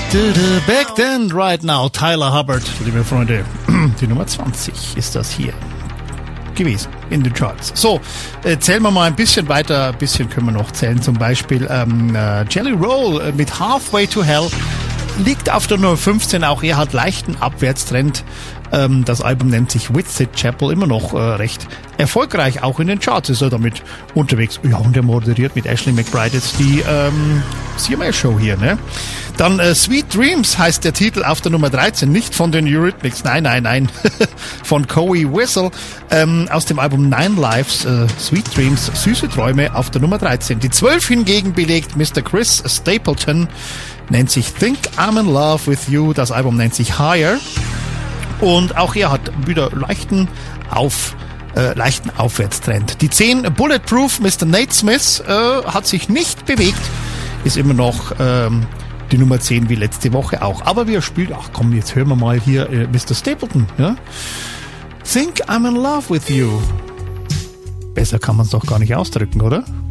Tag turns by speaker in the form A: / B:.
A: Back then, right now, Tyler Hubbard, liebe Freunde, die Nummer 20 ist das hier gewesen in den Charts. So, zählen wir mal ein bisschen weiter, ein bisschen können wir noch zählen, zum Beispiel Jelly Roll mit Halfway to Hell liegt auf der Nummer 15, auch er hat leichten Abwärtstrend. Das Album nennt sich With Sid Chapel, immer noch recht erfolgreich, auch in den Charts ist er damit unterwegs. Ja, und er moderiert mit Ashley McBryde jetzt die CMA-Show hier, ne? Dann Sweet Dreams heißt der Titel auf der Nummer 13, nicht von den Eurythmics, nein, von Coey Whistle, aus dem Album Nine Lives, Sweet Dreams, Süße Träume auf der Nummer 13. Die 12 hingegen belegt Mr. Chris Stapleton, nennt sich Think I'm in Love with You, das Album nennt sich Higher. Und auch er hat wieder leichten Aufwärtstrend. Die 10 Bulletproof, Mr. Nate Smith, hat sich nicht bewegt, ist immer noch die Nummer 10 wie letzte Woche auch. Aber wir spielen, jetzt hören wir mal hier Mr. Stapleton. Ja? Think I'm in Love with You. Besser kann man es doch gar nicht ausdrücken, oder?